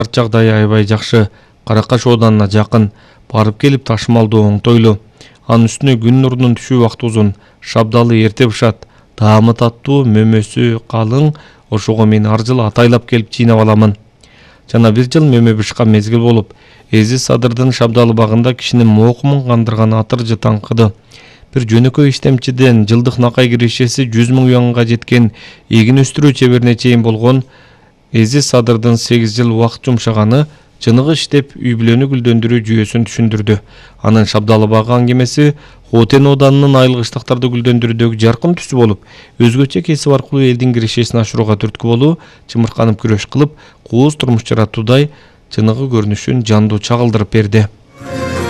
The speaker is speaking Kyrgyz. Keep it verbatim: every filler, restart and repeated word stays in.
жагдай аябай жакшы. Каракаш оданына жакын. Барып келип ташымалдоо оңтойлуу. Анын үстүнө күн нурунун түшүү убакыты узун. Шабдалы эрте бышат. Таамы таттуу, мөмөсү калың. Ошого мен ар жылы атайлап келип чыйнап аламын. Жана бир жыл мөмө бышкан мезгил болуп, Эзиз Садырдын Шабдалы багында кишинин моокумун кандырган атыржы таңкыды. Бир жөнөкөй иштемчиден жылдык накай кирешеси жүз миң юанга жеткен эгин өстүрүү чеберине чейин болгон Эзиз Садырдын сегиз жыл убакыт жумшаганы чыныгы иштеп үй бүлөнү гүлдөндүрүү жүйөсүн түшүндүрдү. Анын Шабдалы багы аңгемеси Хотен оданынын айылгы ыштыктарды гүлдөндүрүүдөгү жаркын түсү болуп, өзгөчө кесип аркылуу элдин кирешесин ашырууга түрткү болуу, чымырканып күрөш кылып, кооз турмуш жаратуудай чыныгы көрүнүшүн жандуу чагылдырып берди.